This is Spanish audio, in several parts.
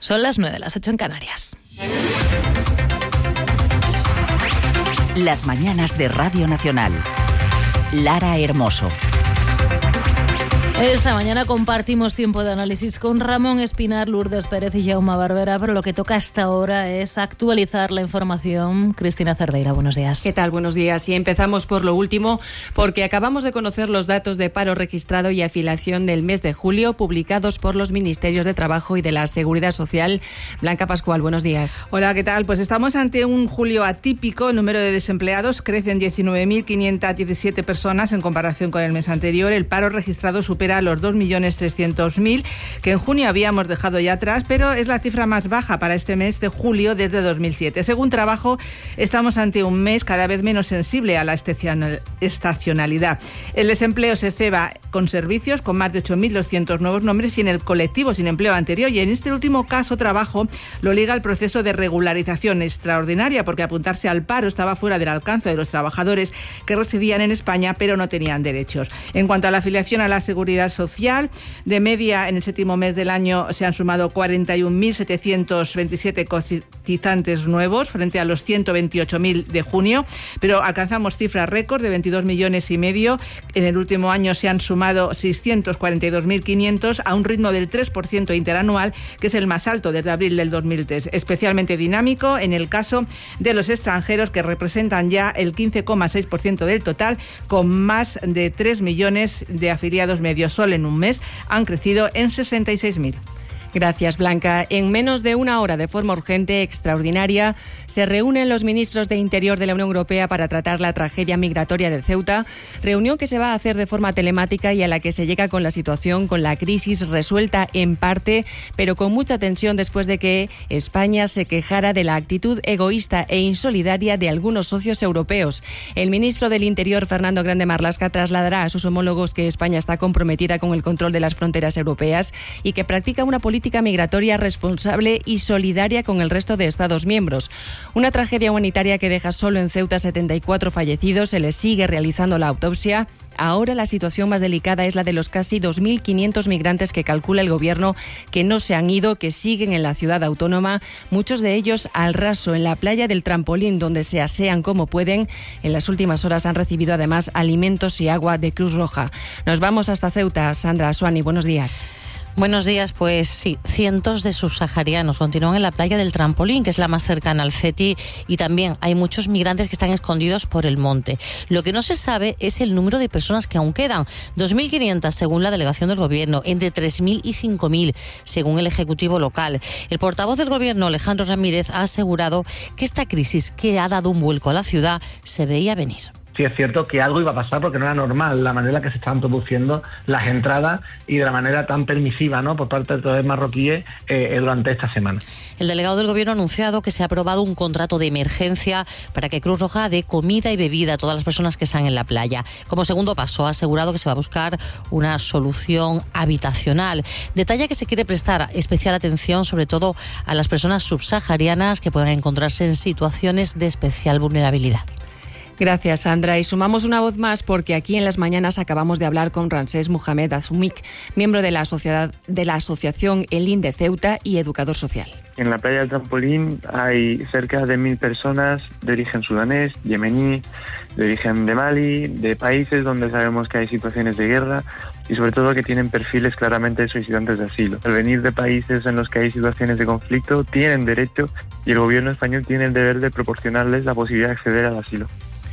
Son las 9, las 8 en Canarias. Las mañanas de Radio Nacional. Lara Hermoso. Esta mañana compartimos tiempo de análisis con Ramón Espinar, Lourdes Pérez y Jaume Barbera, pero lo que toca hasta ahora es actualizar la información. Cristina Cerdeira, buenos días. ¿Qué tal? Buenos días. Y empezamos por lo último, porque acabamos de conocer los datos de paro registrado y afiliación del mes de julio, publicados por los Ministerios de Trabajo y de la Seguridad Social. Blanca Pascual, buenos días. Hola, ¿qué tal? Pues estamos ante un julio atípico. El número de desempleados crece en 19.517 personas en comparación con el mes anterior. El paro registrado supera los 2.300.000 que en junio habíamos dejado ya atrás, pero es la cifra más baja para este mes de julio desde 2007. Según Trabajo, estamos ante un mes cada vez menos sensible a la estacionalidad. El desempleo se ceba con servicios, con más de 8.200 nuevos nombres, y en el colectivo sin empleo anterior. Y en este último caso, Trabajo lo liga al proceso de regularización extraordinaria, porque apuntarse al paro estaba fuera del alcance de los trabajadores que residían en España pero no tenían derechos. En cuanto a la afiliación a la Seguridad Social, de media en el séptimo mes del año se han sumado 41.727 cotizantes nuevos frente a los 128.000 de junio, pero alcanzamos cifras récord de 22 millones y medio. En el último año se han sumado 642.500 a un ritmo del 3% interanual, que es el más alto desde abril del 2003. Especialmente dinámico en el caso de los extranjeros, que representan ya el 15,6% del total, con más de 3 millones de afiliados medios. Solo en un mes han crecido en 66.000. Gracias, Blanca. En menos de una hora, de forma urgente, extraordinaria, se reúnen los ministros de Interior de la Unión Europea para tratar la tragedia migratoria de Ceuta, reunión que se va a hacer de forma telemática y a la que se llega con la situación, con la crisis resuelta en parte, pero con mucha tensión después de que España se quejara de la actitud egoísta e insolidaria de algunos socios europeos. El ministro del Interior, Fernando Grande Marlaska, trasladará a sus homólogos que España está comprometida con el control de las fronteras europeas y que practica una política migratoria responsable y solidaria con el resto de Estados miembros. Una tragedia humanitaria que deja solo en Ceuta 74 fallecidos. Se les sigue realizando la autopsia. Ahora la situación más delicada es la de los casi 2.500 migrantes que calcula el gobierno que no se han ido, que siguen en la ciudad autónoma, muchos de ellos al raso, en la playa del Trampolín, donde se asean como pueden. En las últimas horas han recibido además alimentos y agua de Cruz Roja. Nos vamos hasta Ceuta. Sandra Asuani, buenos días. Buenos días, pues sí, cientos de subsaharianos continúan en la playa del Trampolín, que es la más cercana al CETI, y también hay muchos migrantes que están escondidos por el monte. Lo que no se sabe es el número de personas que aún quedan, 2.500 según la delegación del Gobierno, entre 3.000 y 5.000 según el Ejecutivo local. El portavoz del Gobierno, Alejandro Ramírez, ha asegurado que esta crisis, que ha dado un vuelco a la ciudad, se veía venir. Sí, es cierto que algo iba a pasar porque no era normal la manera en la que se estaban produciendo las entradas y de la manera tan permisiva, ¿no?, por parte de todos los marroquíes durante esta semana. El delegado del Gobierno ha anunciado que se ha aprobado un contrato de emergencia para que Cruz Roja dé comida y bebida a todas las personas que están en la playa. Como segundo paso, ha asegurado que se va a buscar una solución habitacional. Detalla que se quiere prestar especial atención sobre todo a las personas subsaharianas que puedan encontrarse en situaciones de especial vulnerabilidad. Gracias, Sandra. Y sumamos una voz más porque aquí en Las Mañanas acabamos de hablar con Ramsés Mohamed Azumik, miembro de la asociación Elín de Ceuta y educador social. En la playa del Trampolín hay cerca de 1.000 personas de origen sudanés, yemení, de origen de Mali, de países donde sabemos que hay situaciones de guerra y sobre todo que tienen perfiles claramente de solicitantes de asilo. Al venir de países en los que hay situaciones de conflicto tienen derecho y el gobierno español tiene el deber de proporcionarles la posibilidad de acceder al asilo.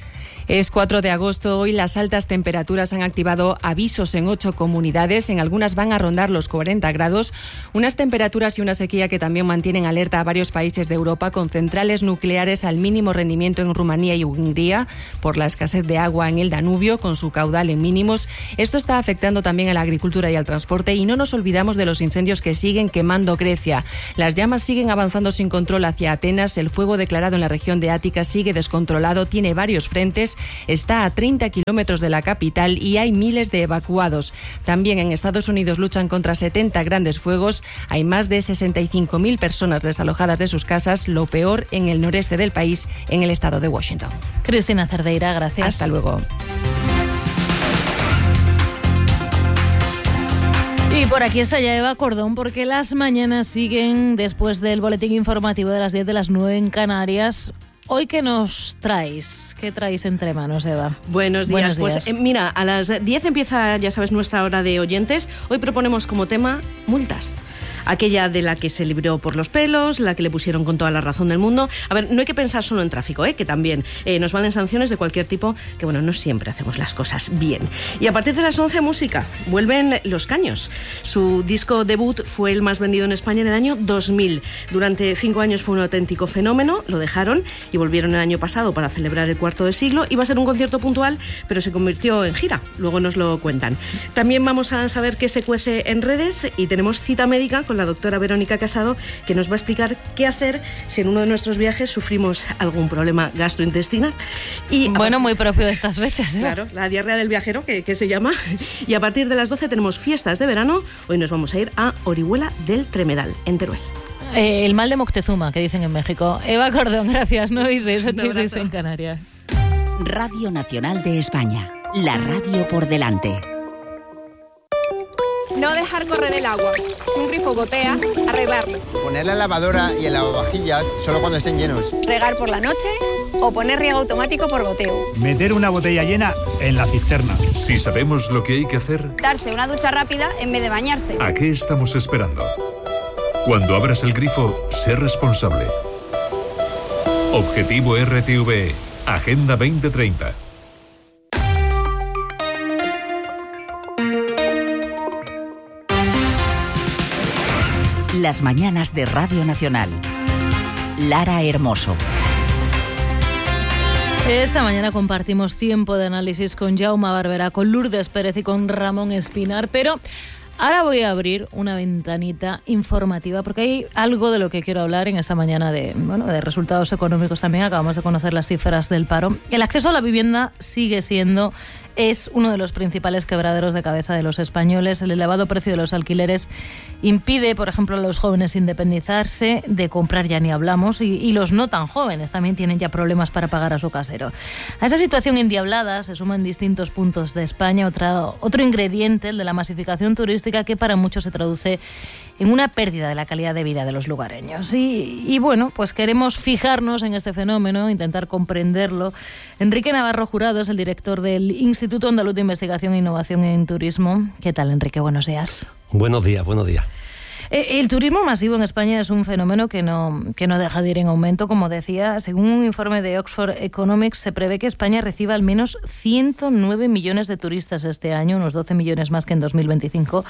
Es 4 de agosto. Hoy las altas temperaturas han activado avisos en 8 comunidades. En algunas van a rondar los 40 grados. Unas temperaturas y una sequía que también mantienen alerta a varios países de Europa, con centrales nucleares al mínimo rendimiento en Rumanía y Hungría por la escasez de agua en el Danubio, con su caudal en mínimos. Esto está afectando también a la agricultura y al transporte. Y no nos olvidamos de los incendios que siguen quemando Grecia. Las llamas siguen avanzando sin control hacia Atenas. El fuego declarado en la región de Ática sigue descontrolado. Tiene varios frentes. Está a 30 kilómetros de la capital y hay miles de evacuados. También en Estados Unidos luchan contra 70 grandes fuegos. Hay más de 65.000 personas desalojadas de sus casas, lo peor en el noreste del país, en el estado de Washington. Cristina Cerdeira, gracias. Hasta luego. Y por aquí está ya Eva Cordón, porque las mañanas siguen después del boletín informativo de las 10 de las 9 en Canarias. Hoy, ¿qué nos traes? ¿Qué traes entre manos, Eva? Buenos días. Pues mira, a las 10 empieza, ya sabes, nuestra hora de oyentes. Hoy proponemos como tema multas. Aquella de la que se libró por los pelos, la que le pusieron con toda la razón del mundo. A ver, no hay que pensar solo en tráfico, que también nos valen sanciones de cualquier tipo, que bueno, no siempre hacemos las cosas bien. Y a partir de las 11, música. Vuelven Los Caños. Su disco debut fue el más vendido en España en el año 2000. Durante 5 años fue un auténtico fenómeno, lo dejaron y volvieron el año pasado para celebrar el cuarto de siglo. Iba a ser un concierto puntual, pero se convirtió en gira. Luego nos lo cuentan. También vamos a saber qué se cuece en redes y tenemos cita médica con la doctora Verónica Casado, que nos va a explicar qué hacer si en uno de nuestros viajes sufrimos algún problema gastrointestinal. Y bueno, muy propio de estas fechas, ¿eh? Claro, la diarrea del viajero, que se llama. Y a partir de las 12 tenemos fiestas de verano. Hoy nos vamos a ir a Orihuela del Tremedal, en Teruel. El mal de Moctezuma, que dicen en México. Eva Cordón, gracias. 9:06 en Canarias. Radio Nacional de España, la radio por delante. No dejar correr el agua. Si un grifo gotea, arreglarlo. Poner la lavadora y el lavavajillas solo cuando estén llenos. Regar por la noche o poner riego automático por goteo. Meter una botella llena en la cisterna. Si sabemos lo que hay que hacer, darse una ducha rápida en vez de bañarse. ¿A qué estamos esperando? Cuando abras el grifo, sé responsable. Objetivo RTVE, Agenda 2030. Las mañanas de Radio Nacional. Lara Hermoso. Esta mañana compartimos tiempo de análisis con Jaume Barberá, con Lourdes Pérez y con Ramón Espinar, pero ahora voy a abrir una ventanita informativa porque hay algo de lo que quiero hablar en esta mañana de resultados económicos también. Acabamos de conocer las cifras del paro. El acceso a la vivienda es uno de los principales quebraderos de cabeza de los españoles. El elevado precio de los alquileres impide, por ejemplo, a los jóvenes independizarse, de comprar ya ni hablamos, y los no tan jóvenes también tienen ya problemas para pagar a su casero. A esa situación endiablada se suman distintos puntos de España otro ingrediente, el de la masificación turística, que para muchos se traduce en una pérdida de la calidad de vida de los lugareños. Y bueno, pues queremos fijarnos en este fenómeno, intentar comprenderlo. Enrique Navarro Jurado es el director del Instituto Andaluz de Investigación e Innovación en Turismo. ¿Qué tal, Enrique? Buenos días. Buenos días, buenos días. El turismo masivo en España es un fenómeno que no deja de ir en aumento, como decía. Según un informe de Oxford Economics, se prevé que España reciba al menos 109 millones de turistas este año, unos 12 millones más que en 2025.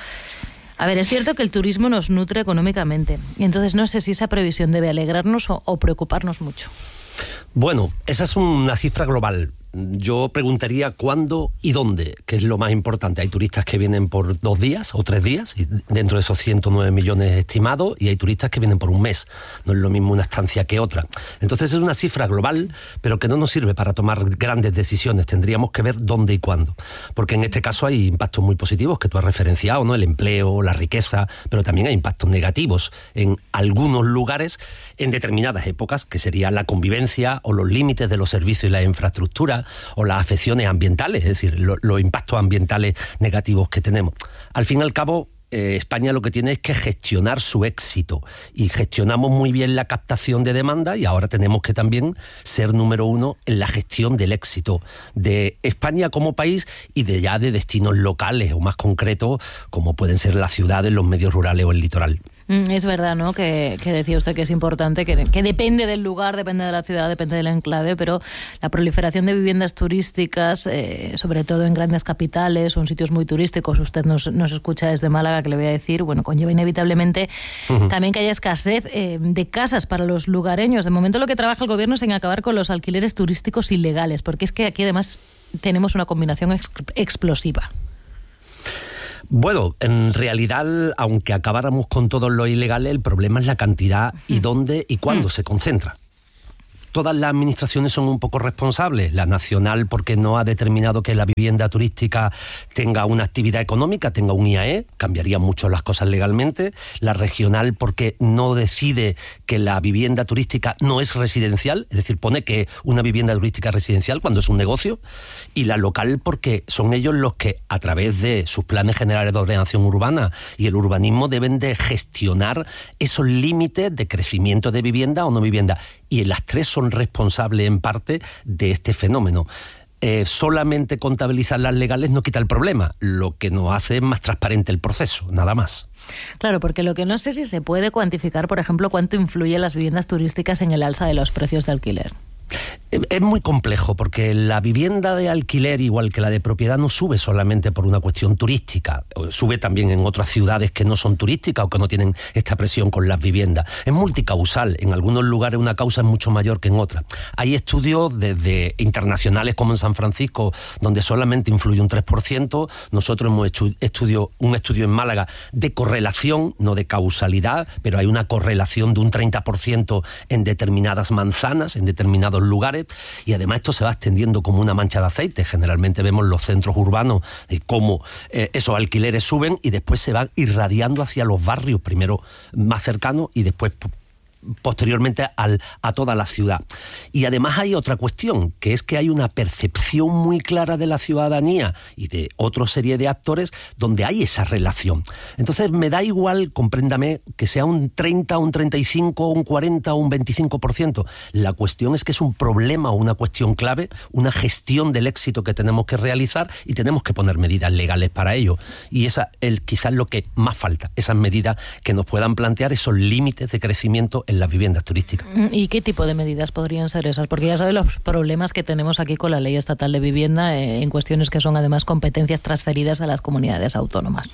A ver, es cierto que el turismo nos nutre económicamente, y entonces no sé si esa previsión debe alegrarnos o preocuparnos mucho. Bueno, esa es una cifra global. Yo preguntaría cuándo y dónde, que es lo más importante. Hay turistas que vienen por 2 días o 3 días, y dentro de esos 109 millones estimados, y hay turistas que vienen por un mes. No es lo mismo una estancia que otra. Entonces es una cifra global, pero que no nos sirve para tomar grandes decisiones. Tendríamos que ver dónde y cuándo. Porque en este caso hay impactos muy positivos que tú has referenciado, ¿no? El empleo, la riqueza, pero también hay impactos negativos en algunos lugares en determinadas épocas, que sería la convivencia o los límites de los servicios y la infraestructura, o las afecciones ambientales, es decir, los impactos ambientales negativos que tenemos. Al fin y al cabo, España lo que tiene es que gestionar su éxito, y gestionamos muy bien la captación de demanda, y ahora tenemos que también ser número 1 en la gestión del éxito de España como país y de destinos locales o más concretos, como pueden ser las ciudades, los medios rurales o el litoral. Es verdad, ¿no?, que decía usted que es importante, que depende del lugar, depende de la ciudad, depende del enclave, pero la proliferación de viviendas turísticas, sobre todo en grandes capitales o en sitios muy turísticos, usted nos escucha desde Málaga, que le voy a decir, bueno, conlleva inevitablemente también que haya escasez de casas para los lugareños. De momento lo que trabaja el gobierno es en acabar con los alquileres turísticos ilegales, porque es que aquí además tenemos una combinación explosiva. Bueno, en realidad, aunque acabáramos con todos los ilegales, el problema es la cantidad y dónde y cuándo se concentra. todas las administraciones son un poco responsables. La nacional porque no ha determinado que la vivienda turística tenga una actividad económica, tenga un IAE, cambiaría mucho las cosas legalmente. La regional porque no decide que la vivienda turística no es residencial, es decir, pone que una vivienda turística es residencial cuando es un negocio. Y la local porque son ellos los que, a través de sus planes generales de ordenación urbana y el urbanismo, deben de gestionar esos límites de crecimiento de vivienda o no vivienda. Y las tres son responsables en parte de este fenómeno. Solamente contabilizar las legales no quita el problema, lo que nos hace es más transparente el proceso, nada más. Claro, porque lo que no sé si se puede cuantificar, por ejemplo, cuánto influyen las viviendas turísticas en el alza de los precios de alquiler. Es muy complejo porque la vivienda de alquiler, igual que la de propiedad, no sube solamente por una cuestión turística, sube también en otras ciudades que no son turísticas o que no tienen esta presión con las viviendas. Es multicausal, en algunos lugares una causa es mucho mayor que en otras. Hay estudios desde internacionales como en San Francisco, donde solamente influye un 3%. Nosotros hemos hecho un estudio en Málaga de correlación, no de causalidad, pero hay una correlación de un 30% en determinadas manzanas, en determinados lugares, y además esto se va extendiendo como una mancha de aceite. Generalmente vemos los centros urbanos de cómo esos alquileres suben y después se van irradiando hacia los barrios, primero más cercanos y después posteriormente a toda la ciudad. Y además hay otra cuestión, que es que hay una percepción muy clara de la ciudadanía y de otra serie de actores donde hay esa relación. Entonces me da igual, compréndame, que sea un 30, un 35, un 40 o un 25%. La cuestión es que es un problema o una cuestión clave, una gestión del éxito que tenemos que realizar y tenemos que poner medidas legales para ello. Y esa es quizás lo que más falta, esas medidas que nos puedan plantear esos límites de crecimiento en las viviendas turísticas. ¿Y qué tipo de medidas podrían ser esas? Porque ya sabes los problemas que tenemos aquí con la Ley Estatal de Vivienda en cuestiones que son además competencias transferidas a las comunidades autónomas.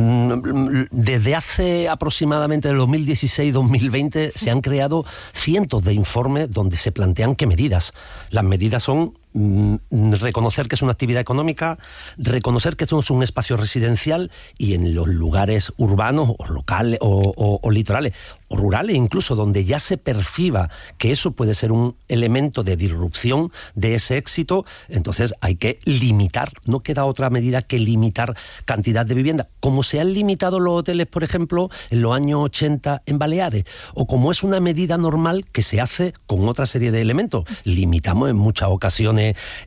Desde hace aproximadamente el 2016-2020 se han creado cientos de informes donde se plantean qué medidas. Las medidas son reconocer que es una actividad económica, reconocer que esto es un espacio residencial y en los lugares urbanos o locales o litorales o rurales incluso, donde ya se perciba que eso puede ser un elemento de disrupción de ese éxito, entonces hay que limitar, no queda otra medida que limitar cantidad de vivienda, como se han limitado los hoteles, por ejemplo, en los años 80 en Baleares, o como es una medida normal que se hace con otra serie de elementos. Limitamos en muchas ocasiones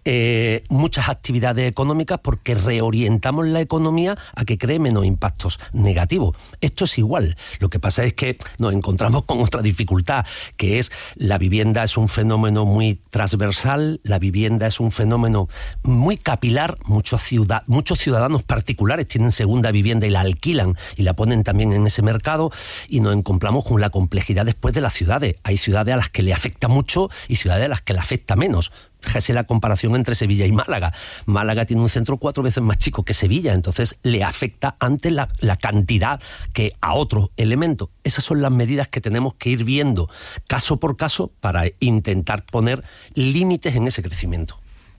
muchas actividades económicas porque reorientamos la economía a que cree menos impactos negativos. Esto es igual. Lo que pasa es que nos encontramos con otra dificultad, que es la vivienda es un fenómeno muy transversal, la vivienda es un fenómeno muy capilar. Muchos ciudadanos particulares tienen segunda vivienda y la alquilan y la ponen también en ese mercado, y nos encontramos con la complejidad después de las ciudades. Hay ciudades a las que le afecta mucho y ciudades a las que le afecta menos. Fíjese la comparación entre Sevilla y Málaga. Málaga tiene un centro 4 veces más chico que Sevilla, entonces le afecta antes la cantidad que a otros elementos. Esas son las medidas que tenemos que ir viendo caso por caso para intentar poner límites en ese crecimiento.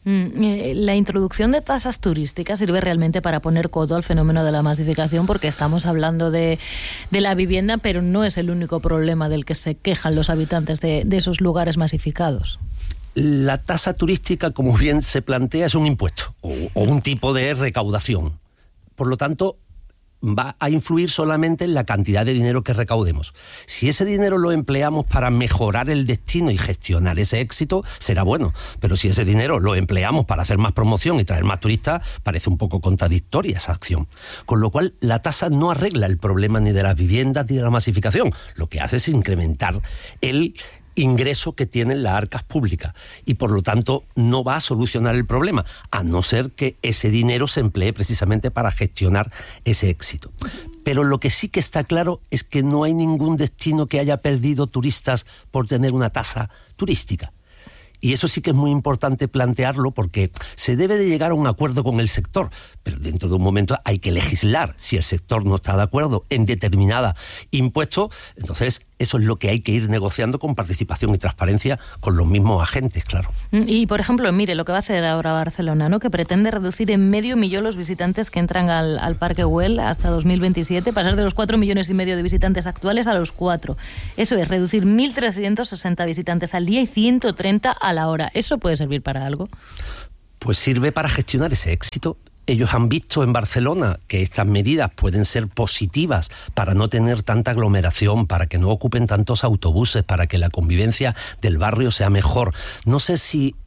La introducción de tasas turísticas sirve realmente para poner coto al fenómeno de la masificación, porque estamos hablando de la vivienda, pero no es el único problema del que se quejan los habitantes de esos lugares masificados. La tasa turística, como bien se plantea, es un impuesto o un tipo de recaudación. Por lo tanto, va a influir solamente en la cantidad de dinero que recaudemos. Si ese dinero lo empleamos para mejorar el destino y gestionar ese éxito, será bueno. Pero si ese dinero lo empleamos para hacer más promoción y traer más turistas, parece un poco contradictoria esa acción. Con lo cual, la tasa no arregla el problema ni de las viviendas ni de la masificación. Lo que hace es incrementar el ingreso que tienen las arcas públicas y por lo tanto no va a solucionar el problema, a no ser que ese dinero se emplee precisamente para gestionar ese éxito. Pero lo que sí que está claro es que no hay ningún destino que haya perdido turistas por tener una tasa turística. Y eso sí que es muy importante plantearlo porque se debe de llegar a un acuerdo con el sector, pero dentro de un momento hay que legislar. Si el sector no está de acuerdo en determinada impuesto, entonces eso es lo que hay que ir negociando con participación y transparencia con los mismos agentes, claro. Y, por ejemplo, mire lo que va a hacer ahora Barcelona, ¿no? Que pretende reducir en 500.000 los visitantes que entran al Parque Güell hasta 2027, pasar de los 4,5 millones de visitantes actuales a los 4. Eso es, reducir 1.360 visitantes al día y 130 a la hora. ¿Eso puede servir para algo? Pues sirve para gestionar ese éxito. Ellos han visto en Barcelona que estas medidas pueden ser positivas para no tener tanta aglomeración, para que no ocupen tantos autobuses, para que la convivencia del barrio sea mejor. No sé si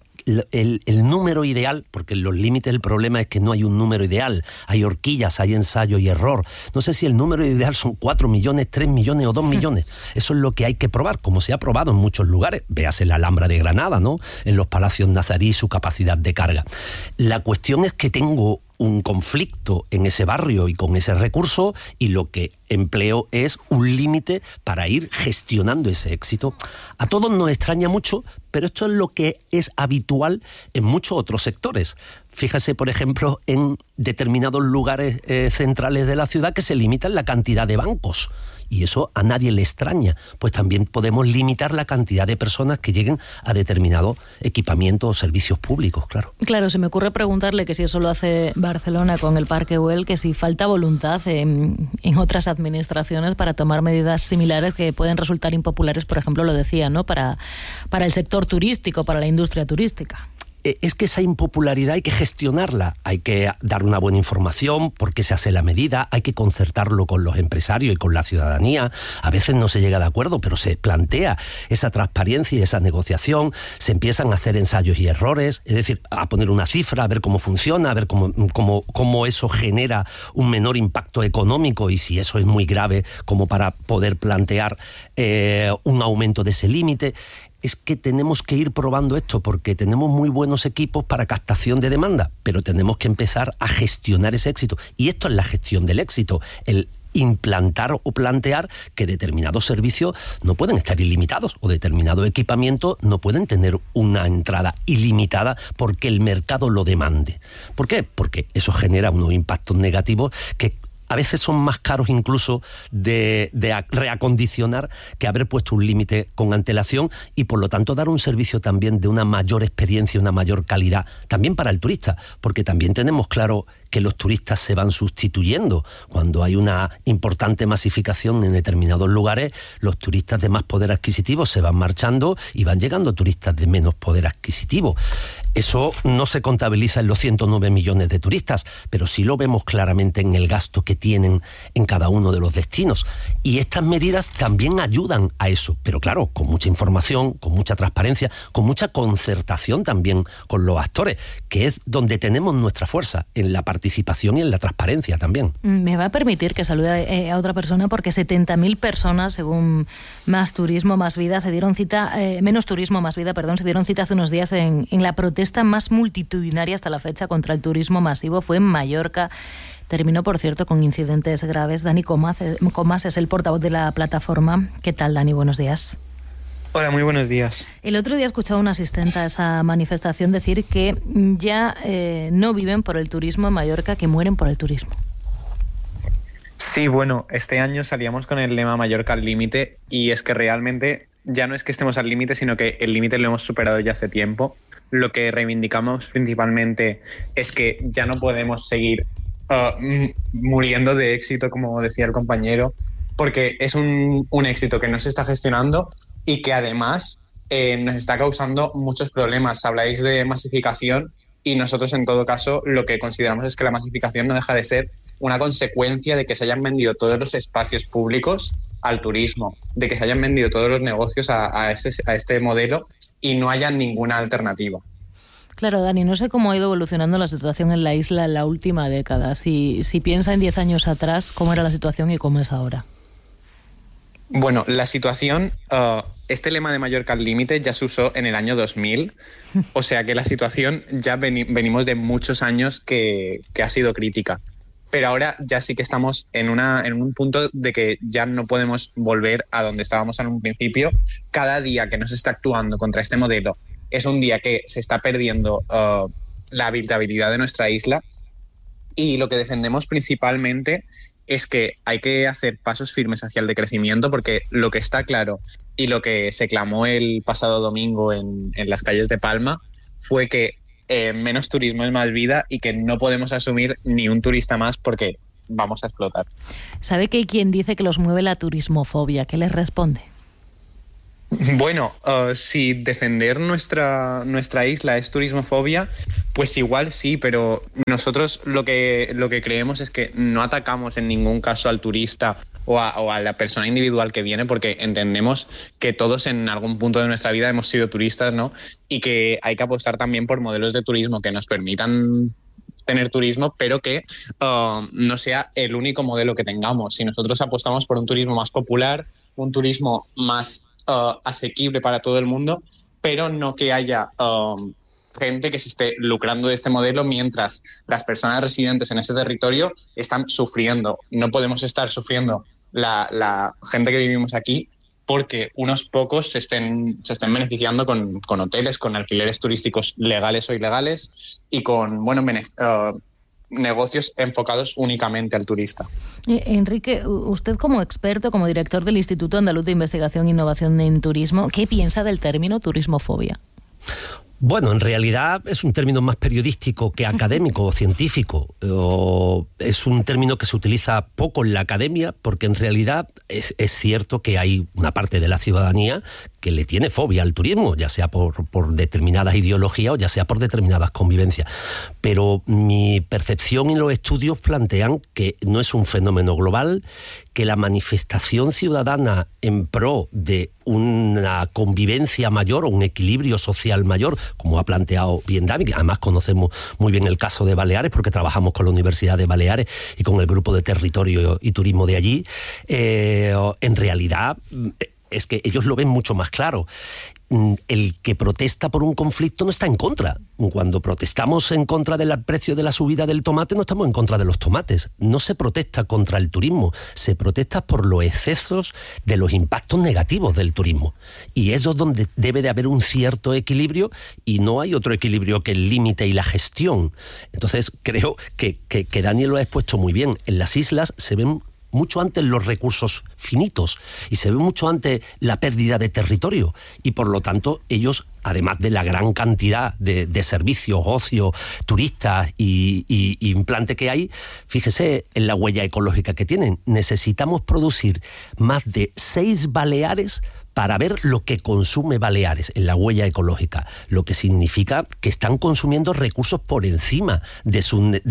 el número ideal, porque en los límites el problema es que no hay un número ideal, hay horquillas, hay ensayo y error. No sé si el número ideal son 4 millones, 3 millones o 2 millones. Eso es lo que hay que probar, como se ha probado en muchos lugares. Véase la Alhambra de Granada, ¿no? En los palacios nazarí, su capacidad de carga. La cuestión es que tengo un conflicto en ese barrio y con ese recurso, y lo que empleo es un límite para ir gestionando ese éxito. A todos nos extraña mucho, pero esto es lo que es habitual en muchos otros sectores. Fíjese, por ejemplo, en determinados lugares centrales de la ciudad que se limitan la cantidad de bancos. Y eso a nadie le extraña, pues también podemos limitar la cantidad de personas que lleguen a determinados equipamientos o servicios públicos, claro. Claro, se me ocurre preguntarle que si eso lo hace Barcelona con el Parque Güell, que si falta voluntad en otras administraciones para tomar medidas similares que pueden resultar impopulares, por ejemplo, lo decía, ¿no? Para el sector turístico, para la industria turística. Es que esa impopularidad hay que gestionarla, hay que dar una buena información, por qué se hace la medida, hay que concertarlo con los empresarios y con la ciudadanía. A veces no se llega de acuerdo, pero se plantea esa transparencia y esa negociación, se empiezan a hacer ensayos y errores, es decir, a poner una cifra, a ver cómo funciona, a ver cómo eso genera un menor impacto económico, y si eso es muy grave como para poder plantear un aumento de ese límite. Es que tenemos que ir probando esto porque tenemos muy buenos equipos para captación de demanda, pero tenemos que empezar a gestionar ese éxito. Y esto es la gestión del éxito, el implantar o plantear que determinados servicios no pueden estar ilimitados o determinados equipamientos no pueden tener una entrada ilimitada porque el mercado lo demande. ¿Por qué? Porque eso genera unos impactos negativos que a veces son más caros incluso de reacondicionar que haber puesto un límite con antelación, y por lo tanto dar un servicio también de una mayor experiencia, una mayor calidad, también para el turista, porque también tenemos claro que los turistas se van sustituyendo. Cuando hay una importante masificación en determinados lugares, los turistas de más poder adquisitivo se van marchando y van llegando turistas de menos poder adquisitivo. Eso no se contabiliza en los 109 millones de turistas, pero sí lo vemos claramente en el gasto que tienen en cada uno de los destinos. Y estas medidas también ayudan a eso, pero claro, con mucha información, con mucha transparencia, con mucha concertación también con los actores, que es donde tenemos nuestra fuerza, en la participación y en la transparencia también. Me va a permitir que salude a otra persona, porque 70.000 personas, según Más Turismo, Más Vida, se dieron cita, Menos Turismo, Más Vida, se dieron cita hace unos días en la protesta más multitudinaria hasta la fecha contra el turismo masivo. Fue en Mallorca. Terminó, por cierto, con incidentes graves. Dani Comas es el portavoz de la plataforma. ¿Qué tal, Dani? Buenos días. Hola, muy buenos días. El otro día he escuchado a una asistente a esa manifestación decir que ya no viven por el turismo en Mallorca, que mueren por el turismo. Sí, bueno, este año salíamos con el lema Mallorca al límite, y es que realmente ya no es que estemos al límite, sino que el límite lo hemos superado ya hace tiempo. Lo que reivindicamos principalmente es que ya no podemos seguir muriendo de éxito, como decía el compañero, porque es un éxito que no se está gestionando y que además nos está causando muchos problemas. Habláis de masificación, y nosotros en todo caso lo que consideramos es que la masificación no deja de ser una consecuencia de que se hayan vendido todos los espacios públicos al turismo, de que se hayan vendido todos los negocios a este modelo y no haya ninguna alternativa. Claro, Dani, no sé cómo ha ido evolucionando la situación en la isla en la última década. Si piensa en 10 años atrás, ¿cómo era la situación y cómo es ahora? Bueno, la situación, este lema de Mallorca al límite ya se usó en el año 2000, o sea que la situación ya venimos de muchos años que ha sido crítica. Pero ahora ya sí que estamos en un punto de que ya no podemos volver a donde estábamos en un principio. Cada día que no se está actuando contra este modelo es un día que se está perdiendo la habitabilidad de nuestra isla, y lo que defendemos principalmente es que hay que hacer pasos firmes hacia el decrecimiento, porque lo que está claro y lo que se clamó el pasado domingo en las calles de Palma fue que menos turismo es más vida y que no podemos asumir ni un turista más porque vamos a explotar. ¿Sabe que hay quien dice que los mueve la turismofobia? ¿Qué les responde? Bueno, si defender nuestra isla es turismofobia, pues igual sí, pero nosotros lo que creemos es que no atacamos en ningún caso al turista o a la persona individual que viene, porque entendemos que todos en algún punto de nuestra vida hemos sido turistas, ¿no? Y que hay que apostar también por modelos de turismo que nos permitan tener turismo, pero que no sea el único modelo que tengamos. Si nosotros apostamos por un turismo más popular, un turismo más asequible para todo el mundo, pero no que haya gente que se esté lucrando de este modelo mientras las personas residentes en ese territorio están sufriendo. No podemos estar sufriendo la gente que vivimos aquí porque unos pocos se estén beneficiando con hoteles, con alquileres turísticos legales o ilegales y con negocios enfocados únicamente al turista. Enrique, usted como experto, como director del Instituto Andaluz de Investigación e Innovación en Turismo, ¿qué piensa del término turismofobia? Bueno, en realidad es un término más periodístico que académico o científico. Es un término que se utiliza poco en la academia porque en realidad es cierto que hay una parte de la ciudadanía que le tiene fobia al turismo, ya sea por determinadas ideologías o ya sea por determinadas convivencias. Pero mi percepción y los estudios plantean que no es un fenómeno global, que la manifestación ciudadana en pro de una convivencia mayor o un equilibrio social mayor, como ha planteado bien David, que además conocemos muy bien el caso de Baleares porque trabajamos con la Universidad de Baleares y con el grupo de territorio y turismo de allí, en realidad es que ellos lo ven mucho más claro. El que protesta por un conflicto no está en contra. Cuando protestamos en contra del precio de la subida del tomate, no estamos en contra de los tomates. No se protesta contra el turismo, se protesta por los excesos de los impactos negativos del turismo. Y eso es donde debe de haber un cierto equilibrio, y no hay otro equilibrio que el límite y la gestión. Entonces creo que Daniel lo ha expuesto muy bien. En las islas se ven mucho antes los recursos finitos y se ve mucho antes la pérdida de territorio, y por lo tanto ellos, además de la gran cantidad de servicios, ocio, turistas y implante que hay, fíjese en la huella ecológica que tienen. Necesitamos producir más de 6 Baleares para ver lo que consume Baleares en la huella ecológica, lo que significa que están consumiendo recursos por encima de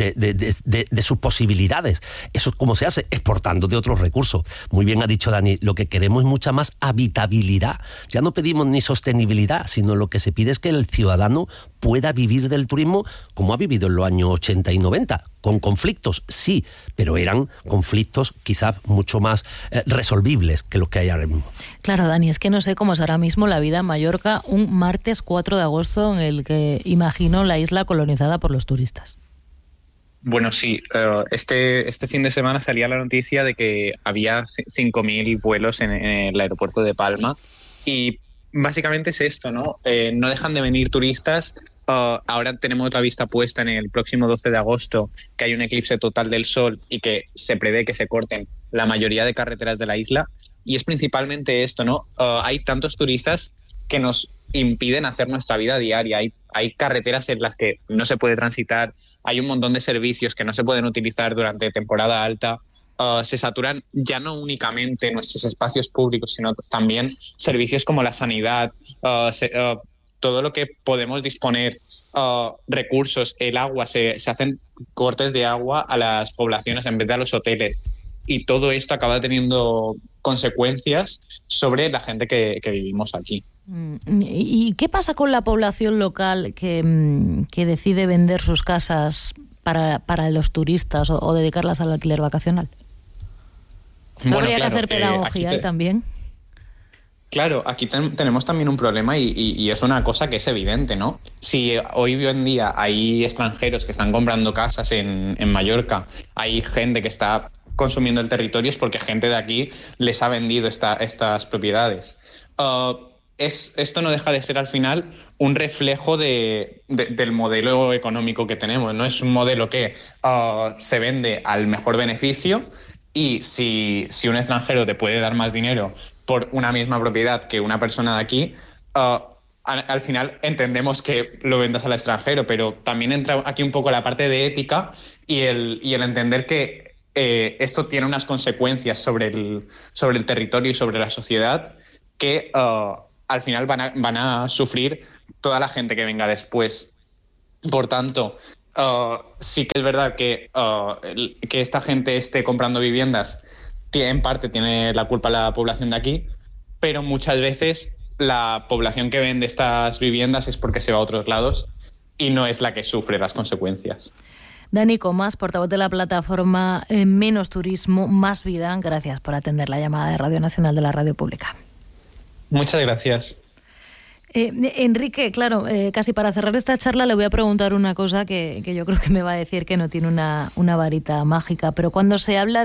sus posibilidades. Eso es como se hace, exportando de otros recursos. Muy bien ha dicho Dani, lo que queremos es mucha más habitabilidad. Ya no pedimos ni sostenibilidad, sino lo que se pide es que el ciudadano pueda vivir del turismo como ha vivido en los años 80 y 90, con conflictos, sí, pero eran conflictos quizás mucho más resolvibles que los que hay ahora mismo. Claro, Dani, es que no sé cómo es ahora mismo la vida en Mallorca un martes 4 de agosto en el que imagino la isla colonizada por los turistas. Bueno, sí, este fin de semana salía la noticia de que había 5.000 vuelos en el aeropuerto de Palma, y básicamente es esto, ¿no? No dejan de venir turistas. Ahora tenemos la vista puesta en el próximo 12 de agosto, que hay un eclipse total del sol y que se prevé que se corten la mayoría de carreteras de la isla. Y es principalmente esto, ¿no? Hay tantos turistas que nos impiden hacer nuestra vida diaria. Hay carreteras en las que no se puede transitar, hay un montón de servicios que no se pueden utilizar durante temporada alta. Se saturan ya no únicamente nuestros espacios públicos, sino también servicios como la sanidad, todo lo que podemos disponer, recursos, el agua, se hacen cortes de agua a las poblaciones en vez de a los hoteles. Y todo esto acaba teniendo consecuencias sobre la gente que vivimos aquí. ¿Y qué pasa con la población local que decide vender sus casas para los turistas o dedicarlas al alquiler vacacional? Bueno, habría claro, que hacer pedagogía también. Claro, aquí tenemos también un problema y es una cosa que es evidente, ¿no? Si hoy en día hay extranjeros que están comprando casas en Mallorca, hay gente que está consumiendo el territorio, es porque gente de aquí les ha vendido estas propiedades. esto no deja de ser al final un reflejo del modelo económico que tenemos, ¿no? Es un modelo que se vende al mejor beneficio, y si un extranjero te puede dar más dinero por una misma propiedad que una persona de aquí, al final entendemos que lo vendas al extranjero, pero también entra aquí un poco la parte de ética y el entender que esto tiene unas consecuencias sobre el territorio y sobre la sociedad que al final van a sufrir toda la gente que venga después. Por tanto, sí que es verdad que esta gente esté comprando viviendas, en parte tiene la culpa la población de aquí, pero muchas veces la población que vende estas viviendas es porque se va a otros lados y no es la que sufre las consecuencias. Dani Comas, portavoz de la plataforma Menos Turismo, Más Vida, gracias por atender la llamada de Radio Nacional de la Radio Pública. Muchas gracias. Enrique, claro, casi para cerrar esta charla le voy a preguntar una cosa que yo creo que me va a decir que no tiene una varita mágica, pero cuando se habla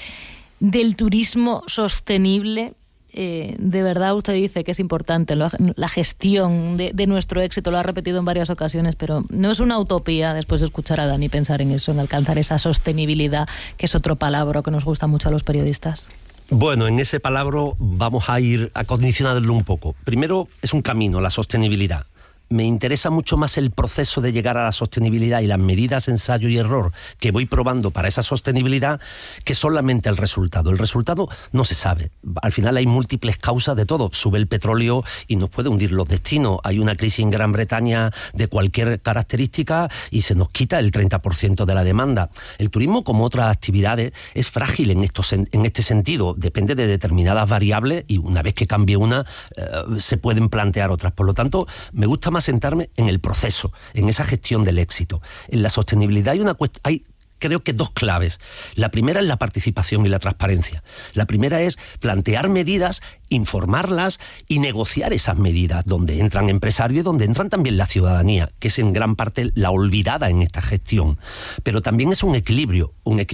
del turismo sostenible, de verdad usted dice que es importante la gestión de nuestro éxito, lo ha repetido en varias ocasiones, pero no es una utopía después de escuchar a Dani pensar en eso, en alcanzar esa sostenibilidad, que es otro palabra que nos gusta mucho a los periodistas. Bueno, en ese palabra vamos a ir a condicionarlo un poco. Primero, es un camino, la sostenibilidad. Me interesa mucho más el proceso de llegar a la sostenibilidad y las medidas ensayo y error que voy probando para esa sostenibilidad que solamente el resultado. El resultado no se sabe. Al final hay múltiples causas de todo. Sube el petróleo y nos puede hundir los destinos. Hay una crisis en Gran Bretaña de cualquier característica y se nos quita el 30% de la demanda. El turismo, como otras actividades, es frágil en este sentido. Depende de determinadas variables y una vez que cambie una, se pueden plantear otras. Por lo tanto, me gusta más sentarme en el proceso, en esa gestión del éxito. En la sostenibilidad hay creo que dos claves. La primera es la participación y la transparencia. La primera es plantear medidas, informarlas y negociar esas medidas, donde entran empresarios y donde entran también la ciudadanía, que es en gran parte la olvidada en esta gestión. Pero también es un equilibrio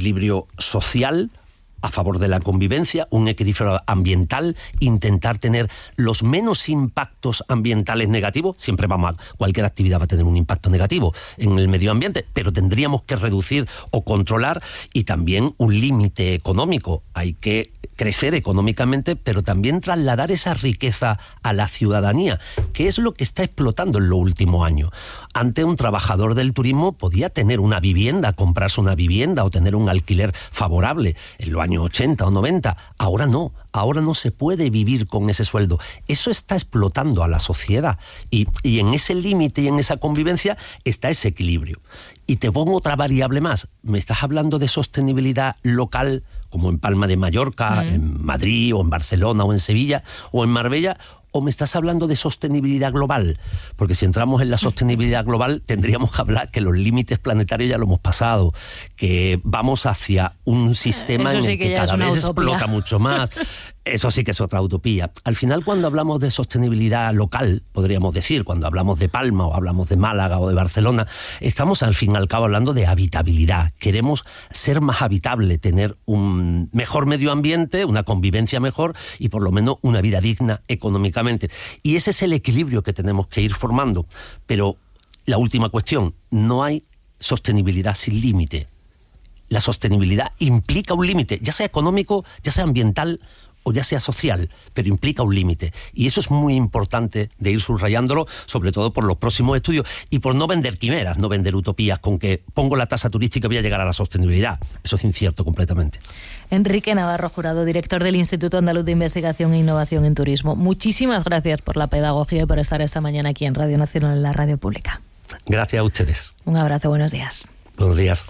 social a favor de la convivencia, un equilibrio ambiental, intentar tener los menos impactos ambientales negativos. Siempre cualquier actividad va a tener un impacto negativo en el medio ambiente, pero tendríamos que reducir o controlar, y también un límite económico. Hay que crecer económicamente, pero también trasladar esa riqueza a la ciudadanía, que es lo que está explotando en los últimos años. Antes un trabajador del turismo podía tener una vivienda, comprarse una vivienda o tener un alquiler favorable en los años 80 o 90. Ahora no se puede vivir con ese sueldo. Eso está explotando a la sociedad y en ese límite y en esa convivencia está ese equilibrio. Y te pongo otra variable más. Me estás hablando de sostenibilidad local, como en Palma de Mallorca, en Madrid o en Barcelona o en Sevilla o en Marbella, o me estás hablando de sostenibilidad global, porque si entramos en la sostenibilidad global tendríamos que hablar que los límites planetarios ya lo hemos pasado, que vamos hacia un sistema en el que cada vez explota mucho más. Eso sí que es otra utopía. Al final, cuando hablamos de sostenibilidad local, podríamos decir, cuando hablamos de Palma o hablamos de Málaga o de Barcelona, estamos al fin y al cabo hablando de habitabilidad. Queremos ser más habitable, tener un mejor medio ambiente, una convivencia mejor y por lo menos una vida digna económicamente. Y ese es el equilibrio que tenemos que ir formando. Pero la última cuestión, no hay sostenibilidad sin límite. La sostenibilidad implica un límite, ya sea económico, ya sea ambiental o ya sea social, pero implica un límite. Y eso es muy importante de ir subrayándolo, sobre todo por los próximos estudios y por no vender quimeras, no vender utopías con que pongo la tasa turística y voy a llegar a la sostenibilidad. Eso es incierto completamente. Enrique Navarro Jurado, director del Instituto Andaluz de Investigación e Innovación en Turismo. Muchísimas gracias por la pedagogía y por estar esta mañana aquí en Radio Nacional, en la Radio Pública. Gracias a ustedes. Un abrazo, buenos días. Buenos días.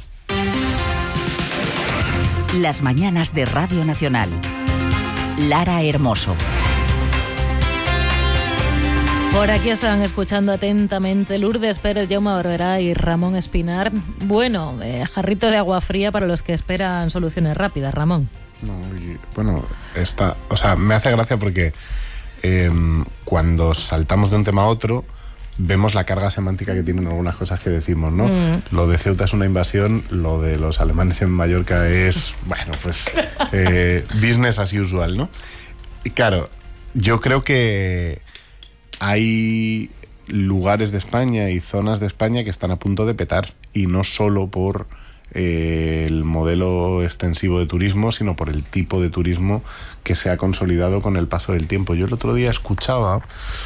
Las mañanas de Radio Nacional. Lara Hermoso. Por aquí estaban escuchando atentamente Lourdes Pérez, Jaume Barberá y Ramón Espinar. Bueno, jarrito de agua fría para los que esperan soluciones rápidas, Ramón. No, bueno, me hace gracia porque cuando saltamos de un tema a otro vemos la carga semántica que tienen algunas cosas que decimos, ¿no? Lo de Ceuta es una invasión, lo de los alemanes en Mallorca es, bueno, pues business as usual, ¿no? Y claro, yo creo que hay lugares de España y zonas de España que están a punto de petar, y no solo por el modelo extensivo de turismo, sino por el tipo de turismo que se ha consolidado con el paso del tiempo. Yo el otro día escuchaba,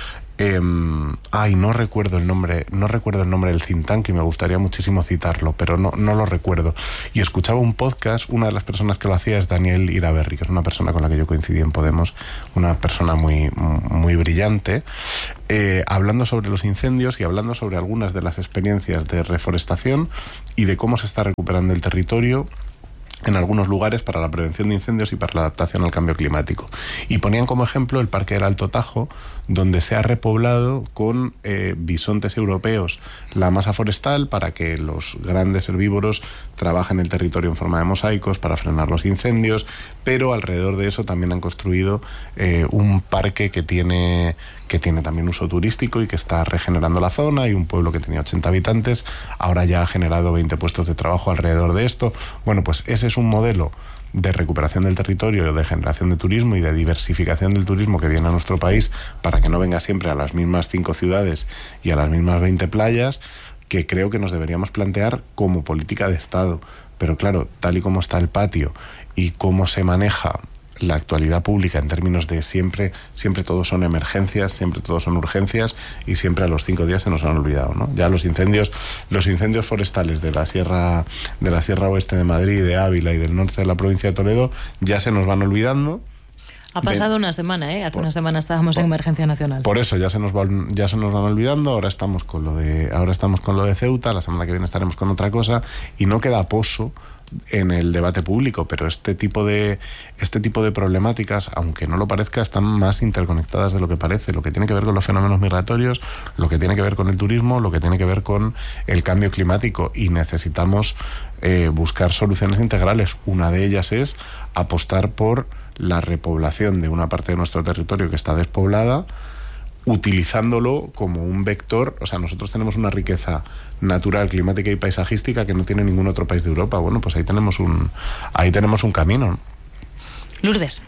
no recuerdo el nombre del think tank, y me gustaría muchísimo citarlo, pero no lo recuerdo. Y escuchaba un podcast, una de las personas que lo hacía es Daniel Iraberri, que es una persona con la que yo coincidí en Podemos, una persona muy, muy brillante, hablando sobre los incendios y hablando sobre algunas de las experiencias de reforestación y de cómo se está recuperando el territorio en algunos lugares para la prevención de incendios y para la adaptación al cambio climático. Y ponían como ejemplo el Parque del Alto Tajo, donde se ha repoblado con bisontes europeos la masa forestal para que los grandes herbívoros trabajen el territorio en forma de mosaicos para frenar los incendios, pero alrededor de eso también han construido un parque que tiene también uso turístico y que está regenerando la zona, y un pueblo que tenía 80 habitantes ahora ya ha generado 20 puestos de trabajo alrededor de esto. Bueno, pues ese es un modelo de recuperación del territorio, de generación de turismo y de diversificación del turismo que viene a nuestro país, para que no venga siempre a las mismas 5 ciudades y a las mismas 20 playas, que creo que nos deberíamos plantear como política de Estado. Pero claro, tal y como está el patio y cómo se maneja la actualidad pública en términos de siempre todo son emergencias, siempre todo son urgencias, y siempre a los 5 días se nos han olvidado, ¿no? Ya los incendios forestales de la Sierra Oeste de Madrid, de Ávila y del norte de la provincia de Toledo ya se nos van olvidando. Ha pasado una semana, hace una semana estábamos en emergencia nacional. Por eso ya se nos van olvidando. Ahora estamos con lo de Ceuta, la semana que viene estaremos con otra cosa, y no queda pozo en el debate público, pero este tipo de problemáticas, aunque no lo parezca, están más interconectadas de lo que parece. Lo que tiene que ver con los fenómenos migratorios, lo que tiene que ver con el turismo, lo que tiene que ver con el cambio climático, y necesitamos buscar soluciones integrales. Una de ellas es apostar por la repoblación de una parte de nuestro territorio que está despoblada, utilizándolo como un vector. O sea, nosotros tenemos una riqueza natural, climática y paisajística que no tiene ningún otro país de Europa. Bueno, pues ahí tenemos un camino. Lourdes.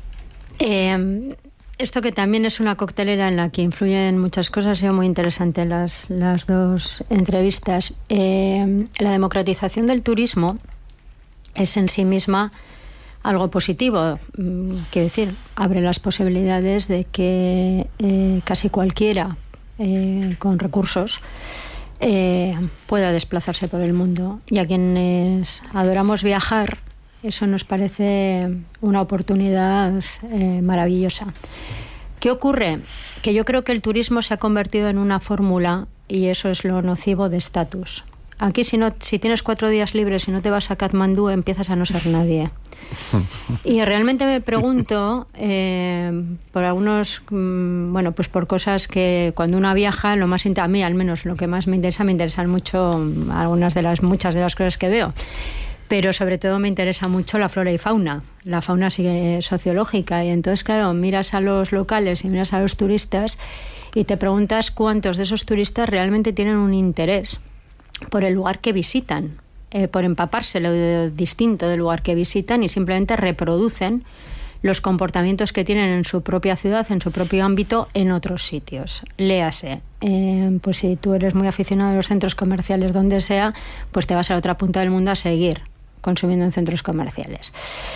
Esto que también es una coctelera en la que influyen muchas cosas, ha sido muy interesante las dos entrevistas. La democratización del turismo es en sí misma algo positivo. Quiero decir, abre las posibilidades de que casi cualquiera con recursos pueda desplazarse por el mundo. Y a quienes adoramos viajar, eso nos parece una oportunidad maravillosa. ¿Qué ocurre? Que yo creo que el turismo se ha convertido en una fórmula, y eso es lo nocivo, de estatus. Aquí si tienes 4 días libres y no te vas a Katmandú, empiezas a no ser nadie. Y realmente me pregunto por algunos, pues por cosas que cuando uno viaja, a mí al menos lo que más me interesan mucho muchas de las cosas que veo. Pero sobre todo me interesa mucho la flora y fauna. La fauna sigue sociológica, y entonces, claro, miras a los locales y miras a los turistas y te preguntas cuántos de esos turistas realmente tienen un interés por el lugar que visitan, por empaparse lo distinto del lugar que visitan, y simplemente reproducen los comportamientos que tienen en su propia ciudad, en su propio ámbito, en otros sitios. Léase, pues si tú eres muy aficionado a los centros comerciales, donde sea, pues te vas a la otra punta del mundo a seguir consumiendo en centros comerciales.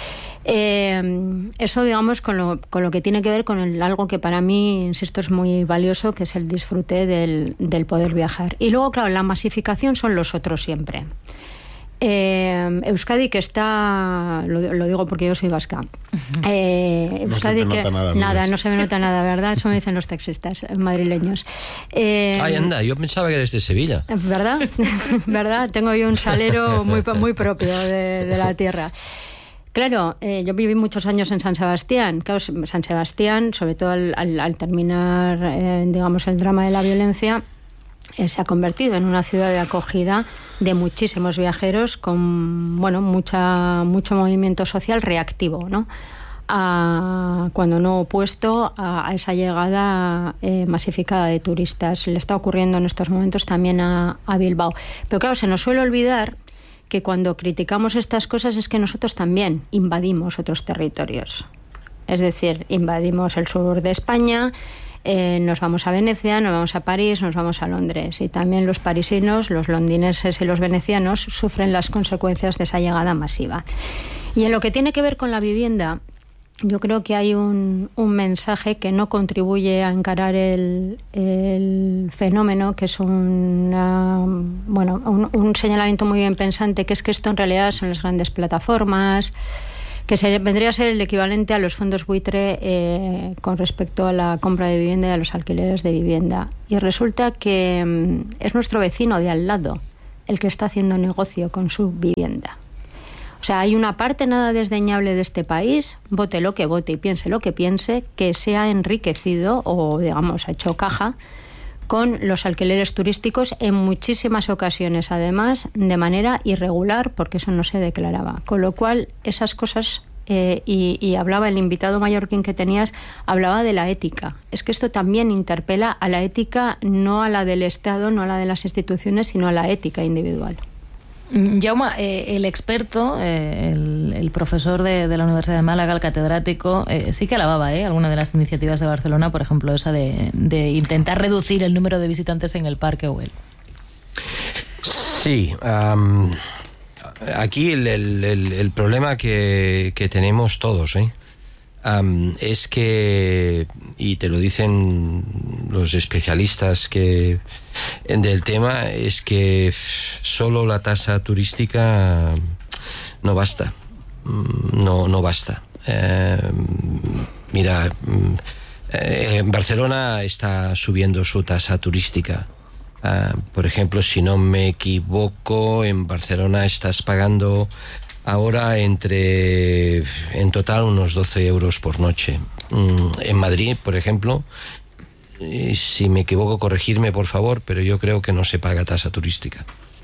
Eso, digamos, con lo que tiene que ver con algo que para mí, insisto, es muy valioso, que es el disfrute del poder viajar. Y luego, claro, la masificación son los otros siempre. Euskadi, que está, lo digo porque yo soy vasca, Euskadi, no se te nota nada, no se me nota nada, ¿verdad? Eso me dicen los taxistas madrileños. Ay, anda, yo pensaba que eres de Sevilla. ¿Verdad? ¿Verdad? Tengo yo un salero muy propio de la tierra. Claro, yo viví muchos años en San Sebastián. Claro, San Sebastián, sobre todo al terminar, digamos, el drama de la violencia, se ha convertido en una ciudad de acogida de muchísimos viajeros, con mucho movimiento social reactivo, ¿no? Cuando no opuesto a esa llegada masificada de turistas. Le está ocurriendo en estos momentos también a Bilbao. Pero claro, se nos suele olvidar que cuando criticamos estas cosas es que nosotros también invadimos otros territorios. Es decir, invadimos el sur de España, nos vamos a Venecia, nos vamos a París, nos vamos a Londres. Y también los parisinos, los londineses y los venecianos sufren las consecuencias de esa llegada masiva. Y en lo que tiene que ver con la vivienda, yo creo que hay un mensaje que no contribuye a encarar el fenómeno, que es un señalamiento muy bien pensante, que es que esto en realidad son las grandes plataformas, que vendría a ser el equivalente a los fondos buitre con respecto a la compra de vivienda y a los alquileres de vivienda. Y resulta que es nuestro vecino de al lado el que está haciendo negocio con su vivienda. O sea, hay una parte nada desdeñable de este país, vote lo que vote y piense lo que piense, que se ha enriquecido o, digamos, ha hecho caja con los alquileres turísticos en muchísimas ocasiones, además, de manera irregular, porque eso no se declaraba. Con lo cual, esas cosas, y hablaba el invitado mallorquín que tenías, hablaba de la ética. Es que esto también interpela a la ética, no a la del Estado, no a la de las instituciones, sino a la ética individual. Jaume, el experto, el profesor de la Universidad de Málaga, el catedrático, sí que alababa alguna de las iniciativas de Barcelona, por ejemplo, esa de intentar reducir el número de visitantes en el Parque Güell. Sí, aquí el problema que tenemos todos, es que, y te lo dicen los especialistas del tema, es que solo la tasa turística no basta. No basta. Mira, Barcelona está subiendo su tasa turística. Por ejemplo, si no me equivoco, en Barcelona estás pagando ahora en total unos 12 euros por noche. En Madrid, por ejemplo, si me equivoco, corregirme por favor, pero yo creo que no se paga tasa turística.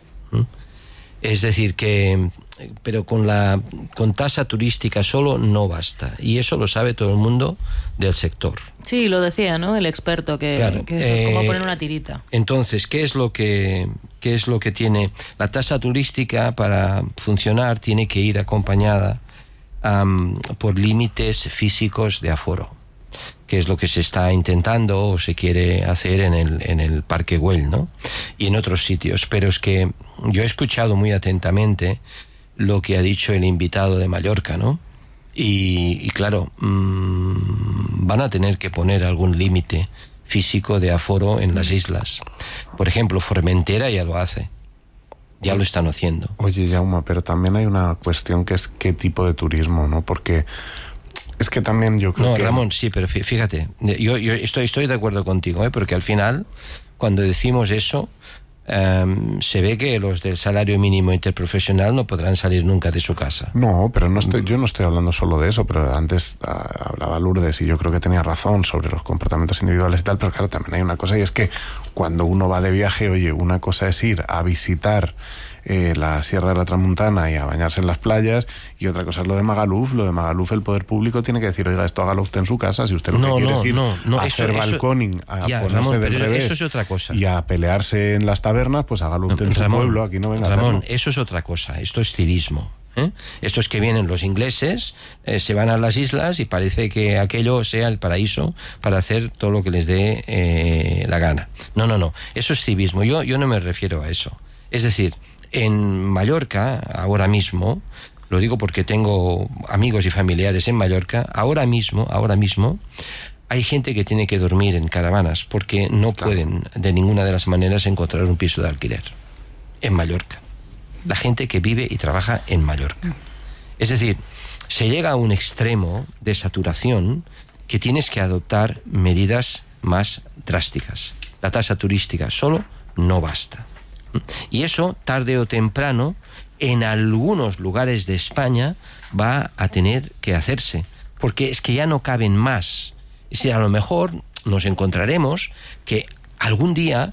Es decir que, pero con tasa turística solo no basta, y eso lo sabe todo el mundo del sector. Sí, lo decía, ¿no? El experto, claro, que eso es como poner una tirita. Entonces, ¿qué es lo que tiene? La tasa turística, para funcionar, tiene que ir acompañada por límites físicos de aforo, que es lo que se está intentando o se quiere hacer en el Parque Güell, ¿no? Y en otros sitios. Pero es que yo he escuchado muy atentamente lo que ha dicho el invitado de Mallorca, ¿no? Y claro, van a tener que poner algún límite físico de aforo en las islas. Por ejemplo, Formentera ya lo hace. Ya lo están haciendo. Oye, Jaume, pero también hay una cuestión que es qué tipo de turismo, ¿no? Porque es que también yo creo que... No, Ramón, sí, pero fíjate, yo estoy de acuerdo contigo, porque al final, cuando decimos eso, se ve que los del salario mínimo interprofesional no podrán salir nunca de su casa. No, pero yo no estoy hablando solo de eso, pero antes hablaba Lourdes y yo creo que tenía razón sobre los comportamientos individuales y tal, pero claro, también hay una cosa, y es que cuando uno va de viaje, oye, una cosa es ir a visitar la Sierra de la Tramuntana y a bañarse en las playas, y otra cosa es lo de Magaluf. Lo de Magaluf, el poder público tiene que decir, oiga, esto hágalo usted en su casa, si usted lo que quiere es ir a hacer balconing, a ponerse Ramón, del revés, eso es otra cosa. Y a pelearse en las tabernas, pues hágalo usted en su pueblo, aquí no venga Ramón, a hacerlo. Eso es otra cosa, esto es civismo. Esto es que vienen los ingleses, se van a las islas y parece que aquello sea el paraíso para hacer todo lo que les dé la gana. No, eso es civismo. Yo no me refiero a eso. Es decir, en Mallorca, ahora mismo, lo digo porque tengo amigos y familiares en Mallorca, ahora mismo, hay gente que tiene que dormir en caravanas porque no pueden de ninguna de las maneras encontrar un piso de alquiler en Mallorca. La gente que vive y trabaja en Mallorca. Es decir, se llega a un extremo de saturación que tienes que adoptar medidas más drásticas. La tasa turística solo no basta. Y eso, tarde o temprano, en algunos lugares de España va a tener que hacerse, porque es que ya no caben más. Es decir, a lo mejor nos encontraremos que algún día,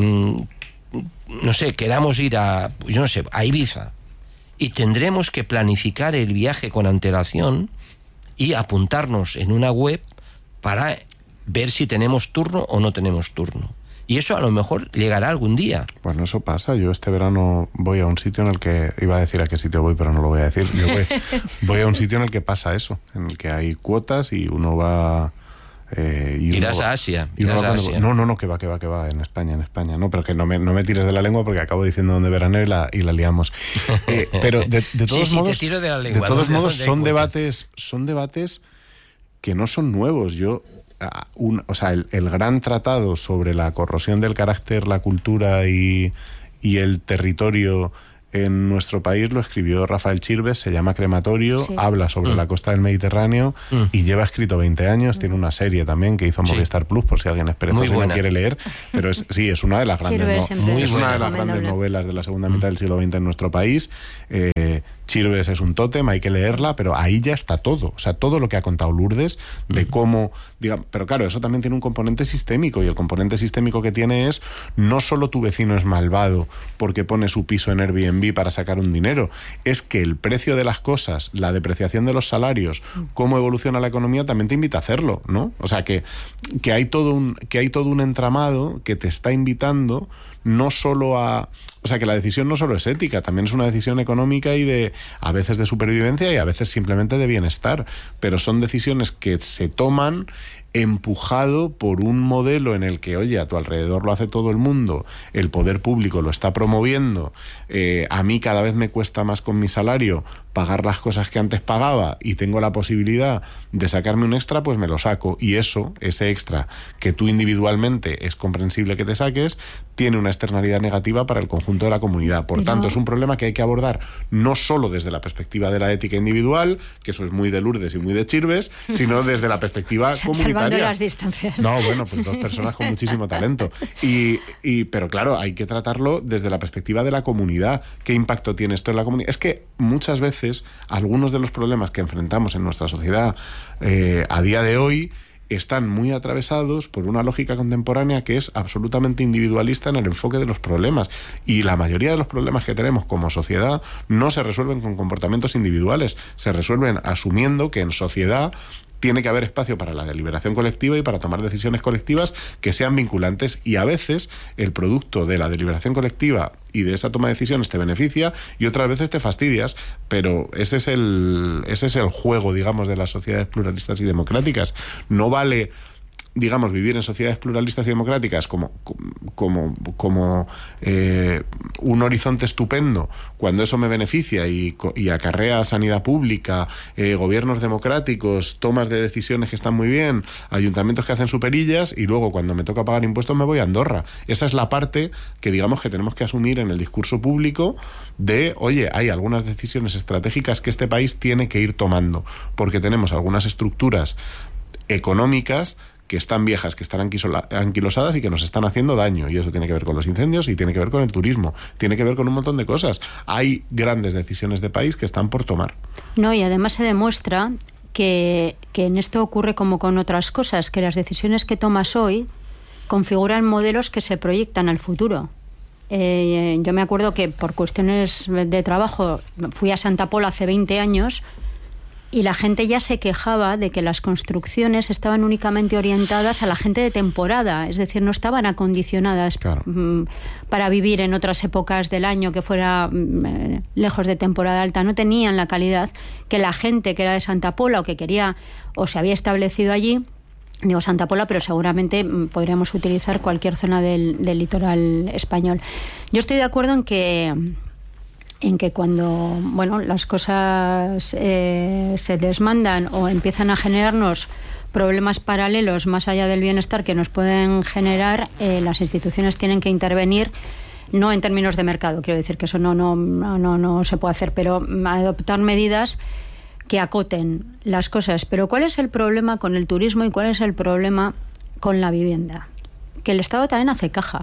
queramos ir a Ibiza, y tendremos que planificar el viaje con antelación y apuntarnos en una web para ver si tenemos turno o no tenemos turno. Y eso a lo mejor llegará algún día. Bueno, eso pasa. Yo este verano voy a un sitio en el que... Iba a decir a qué sitio voy, pero no lo voy a decir. Yo voy a un sitio en el que pasa eso, en el que hay cuotas y uno va Irás a Asia. No, que va, en España. No, pero que no me tires de la lengua porque acabo diciendo dónde veraneo y la liamos. Pero de todos modos, te tiro de la lengua. De todos modos son debates que no son nuevos. El gran tratado sobre la corrosión del carácter, la cultura y el territorio en nuestro país lo escribió Rafael Chirves, se llama Crematorio, habla sobre la costa del Mediterráneo y lleva escrito 20 años, tiene una serie también que hizo Movistar Plus, por si alguien es perezoso y no quiere leer, pero es una de las grandes, una de las grandes novelas de la segunda mitad del siglo XX en nuestro país. Chirves es un tótem, hay que leerla, pero ahí ya está todo. O sea, todo lo que ha contado Lourdes de cómo... pero claro, eso también tiene un componente sistémico, y el componente sistémico que tiene es no solo tu vecino es malvado porque pone su piso en Airbnb para sacar un dinero, es que el precio de las cosas, la depreciación de los salarios, cómo evoluciona la economía, también te invita a hacerlo, ¿no? O sea, que hay todo un entramado que te está invitando no solo a... O sea, que la decisión no solo es ética, también es una decisión económica y a veces de supervivencia y a veces simplemente de bienestar, pero son decisiones que se toman empujado por un modelo en el que, oye, a tu alrededor lo hace todo el mundo, el poder público lo está promoviendo, a mí cada vez me cuesta más con mi salario pagar las cosas que antes pagaba y tengo la posibilidad de sacarme un extra, pues me lo saco, y ese extra que tú individualmente es comprensible que te saques, tiene una externalidad negativa para el conjunto de la comunidad. Por tanto, es un problema que hay que abordar no solo desde la perspectiva de la ética individual, que eso es muy de Lourdes y muy de Chirves, sino desde la perspectiva comunitaria. Salvando las distancias. No, bueno, pues dos personas con muchísimo talento. Pero claro, hay que tratarlo desde la perspectiva de la comunidad. ¿Qué impacto tiene esto en la comunidad? Es que muchas veces algunos de los problemas que enfrentamos en nuestra sociedad a día de hoy están muy atravesados por una lógica contemporánea que es absolutamente individualista en el enfoque de los problemas, y la mayoría de los problemas que tenemos como sociedad no se resuelven con comportamientos individuales, se resuelven asumiendo que en sociedad tiene que haber espacio para la deliberación colectiva y para tomar decisiones colectivas que sean vinculantes, y a veces el producto de la deliberación colectiva y de esa toma de decisiones te beneficia y otras veces te fastidias, pero ese es el juego, digamos, de las sociedades pluralistas y democráticas. No vale, digamos, vivir en sociedades pluralistas y democráticas como un horizonte estupendo cuando eso me beneficia y acarrea sanidad pública, gobiernos democráticos, tomas de decisiones que están muy bien, ayuntamientos que hacen superillas, y luego cuando me toca pagar impuestos me voy a Andorra. Esa es la parte que, digamos, que tenemos que asumir en el discurso público de, oye, hay algunas decisiones estratégicas que este país tiene que ir tomando, porque tenemos algunas estructuras económicas que están viejas, que están anquilosadas y que nos están haciendo daño, y eso tiene que ver con los incendios y tiene que ver con el turismo, tiene que ver con un montón de cosas. Hay grandes decisiones de país que están por tomar. No, y además se demuestra que en esto ocurre como con otras cosas, que las decisiones que tomas hoy configuran modelos que se proyectan al futuro. Yo me acuerdo que por cuestiones de trabajo fui a Santa Pola hace 20 años y la gente ya se quejaba de que las construcciones estaban únicamente orientadas a la gente de temporada, es decir, no estaban acondicionadas para vivir en otras épocas del año que fuera lejos de temporada alta, no tenían la calidad que la gente que era de Santa Pola o que quería o se había establecido allí. Digo Santa Pola, pero seguramente podríamos utilizar cualquier zona del litoral español. Yo estoy de acuerdo en que cuando las cosas se desmandan o empiezan a generarnos problemas paralelos más allá del bienestar que nos pueden generar, las instituciones tienen que intervenir, no en términos de mercado, quiero decir que eso no se puede hacer, pero adoptar medidas que acoten las cosas. Pero ¿cuál es el problema con el turismo y cuál es el problema con la vivienda? Que el Estado también hace caja.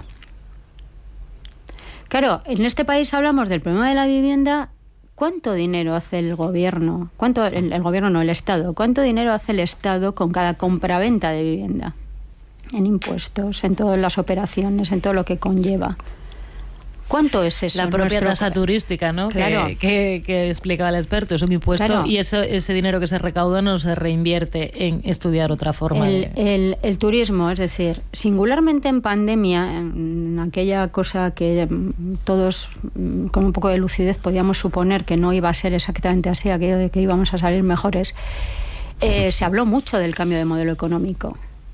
Claro, en este país hablamos del problema de la vivienda. ¿Cuánto dinero hace el gobierno? El gobierno no, el Estado. ¿Cuánto dinero hace el Estado con cada compraventa de vivienda? En impuestos, en todas las operaciones, en todo lo que conlleva. ¿Cuánto es eso? La propia tasa turística, ¿no? Claro. Que explicaba el experto, es un impuesto, claro. Y ese dinero que se recauda no se reinvierte en estudiar otra forma. El turismo, es decir, singularmente en pandemia, en aquella cosa que todos con un poco de lucidez podíamos suponer que no iba a ser exactamente así, aquello de que íbamos a salir mejores, se habló mucho del cambio de modelo económico.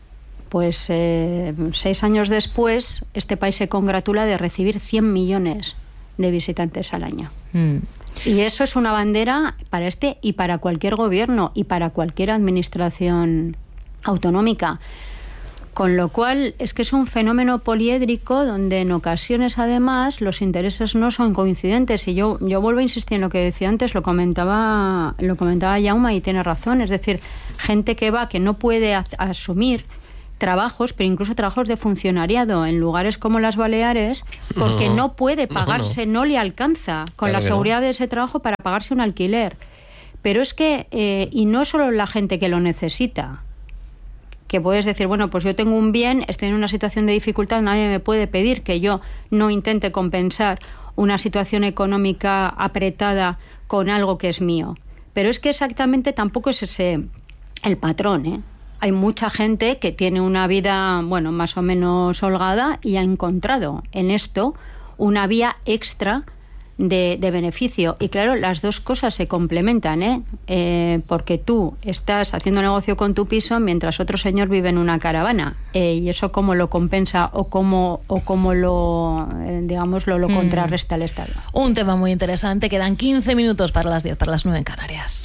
Pues 6 años después, este país se congratula de recibir 100 millones de visitantes al año. Y eso es una bandera para este y para cualquier gobierno y para cualquier administración autonómica. Con lo cual, es que es un fenómeno poliédrico donde en ocasiones, además, los intereses no son coincidentes. Y yo vuelvo a insistir en lo que decía antes, lo comentaba Jaume y tiene razón. Es decir, gente que no puede asumir trabajos, pero incluso trabajos de funcionariado en lugares como las Baleares, porque no puede pagarse, no le alcanza con la seguridad de ese trabajo para pagarse un alquiler. Pero es que, y no solo la gente que lo necesita, que puedes decir, bueno, pues yo tengo un bien, estoy en una situación de dificultad, nadie me puede pedir que yo no intente compensar una situación económica apretada con algo que es mío. Pero es que exactamente tampoco es ese el patrón, ¿eh? Hay mucha gente que tiene una vida, bueno, más o menos holgada y ha encontrado en esto una vía extra de beneficio. Y claro, las dos cosas se complementan, porque tú estás haciendo negocio con tu piso mientras otro señor vive en una caravana. Y eso cómo lo compensa o cómo lo, lo contrarresta el Estado. Un tema muy interesante. Quedan 15 minutos para las 10, para las 9 en Canarias.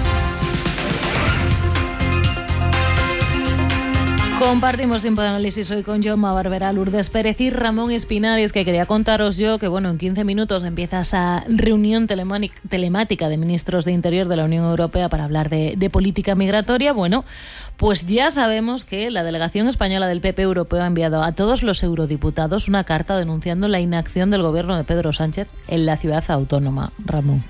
Compartimos tiempo de análisis hoy con Jaume Barberá, Lourdes Pérez y Ramón Espinares, que quería contaros yo que en 15 minutos empieza esa reunión telemática de ministros de Interior de la Unión Europea para hablar de política migratoria. Bueno, pues ya sabemos que la delegación española del PP europeo ha enviado a todos los eurodiputados una carta denunciando la inacción del gobierno de Pedro Sánchez en la ciudad autónoma. Ramón.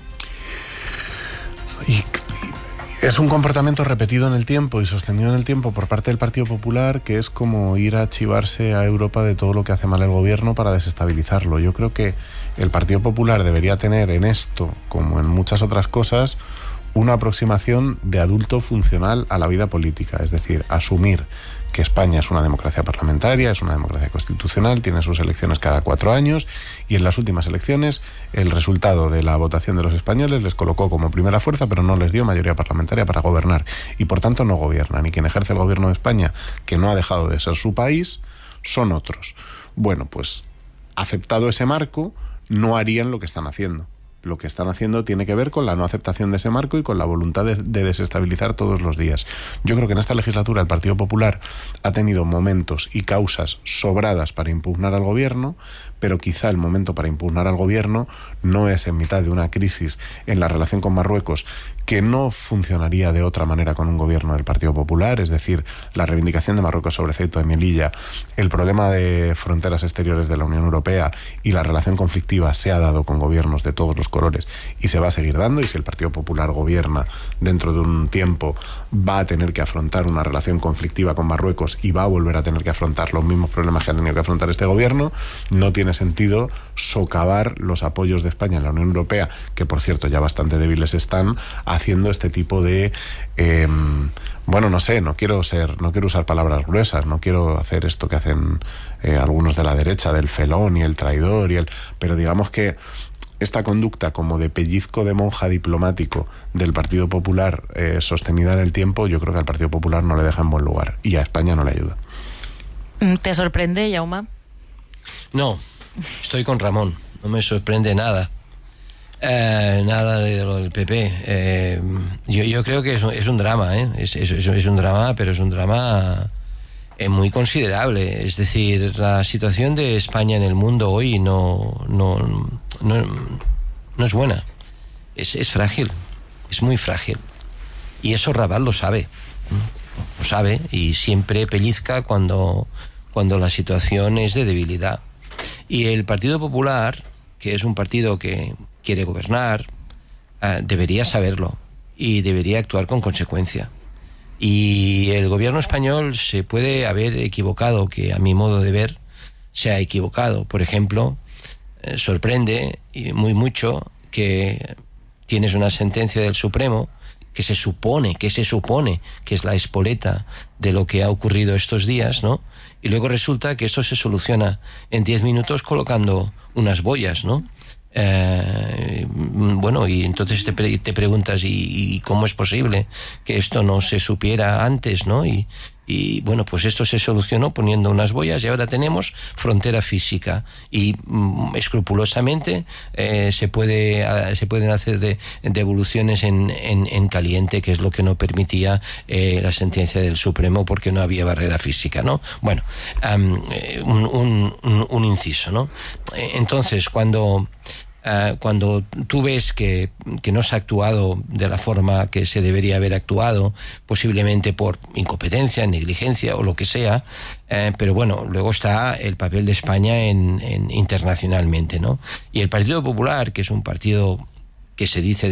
Es un comportamiento repetido en el tiempo y sostenido en el tiempo por parte del Partido Popular, que es como ir a chivarse a Europa de todo lo que hace mal el gobierno para desestabilizarlo. Yo creo que el Partido Popular debería tener en esto, como en muchas otras cosas, una aproximación de adulto funcional a la vida política, es decir, asumir que España es una democracia parlamentaria, es una democracia constitucional, tiene sus elecciones cada 4 años y en las últimas elecciones el resultado de la votación de los españoles les colocó como primera fuerza, pero no les dio mayoría parlamentaria para gobernar y por tanto no gobiernan. Y quien ejerce el gobierno de España, que no ha dejado de ser su país, son otros. Bueno, pues aceptado ese marco, no harían lo que están haciendo. Lo que están haciendo tiene que ver con la no aceptación de ese marco y con la voluntad de desestabilizar todos los días. Yo creo que en esta legislatura el Partido Popular ha tenido momentos y causas sobradas para impugnar al gobierno, pero quizá el momento para impugnar al gobierno no es en mitad de una crisis en la relación con Marruecos, que no funcionaría de otra manera con un gobierno del Partido Popular, es decir, la reivindicación de Marruecos sobre Ceuta y Melilla, el problema de fronteras exteriores de la Unión Europea y la relación conflictiva se ha dado con gobiernos de todos los colores y se va a seguir dando, y si el Partido Popular gobierna dentro de un tiempo va a tener que afrontar una relación conflictiva con Marruecos y va a volver a tener que afrontar los mismos problemas que ha tenido que afrontar este gobierno. No tiene sentido socavar los apoyos de España en la Unión Europea, que por cierto ya bastante débiles están, haciendo este tipo de no quiero usar palabras gruesas, no quiero hacer esto que hacen algunos de la derecha, del felón y el traidor pero digamos que esta conducta como de pellizco de monja diplomático del Partido Popular sostenida en el tiempo, yo creo que al Partido Popular no le deja en buen lugar y a España no le ayuda. ¿Te sorprende, Jaume? No, estoy con Ramón, no me sorprende nada. Nada de lo del PP. Yo creo que es un drama, es un drama, pero es un drama muy considerable. Es decir, la situación de España en el mundo hoy no es buena. Es frágil, es muy frágil. Y eso Raval lo sabe y siempre pellizca cuando la situación es de debilidad. Y el Partido Popular, que es un partido que quiere gobernar, debería saberlo y debería actuar con consecuencia. Y el gobierno español se puede haber equivocado, que a mi modo de ver se ha equivocado. Por ejemplo, sorprende mucho que tienes una sentencia del Supremo que se supone que es la espoleta de lo que ha ocurrido estos días, ¿no? Y luego resulta que esto se soluciona en 10 minutos colocando unas boyas, ¿no? Y entonces te preguntas ¿y cómo es posible que esto no se supiera antes, ¿no? Y Y bueno, pues esto se solucionó poniendo unas boyas y ahora tenemos frontera física y escrupulosamente se pueden hacer devoluciones en caliente, que es lo que no permitía la sentencia del Supremo porque no había barrera física, ¿no? Bueno, un inciso, ¿no? Entonces, cuando tú ves que no se ha actuado de la forma que se debería haber actuado, posiblemente por incompetencia, negligencia o lo que sea, pero bueno, luego está el papel de España internacionalmente, ¿no? Y el Partido Popular, que es un partido que se dice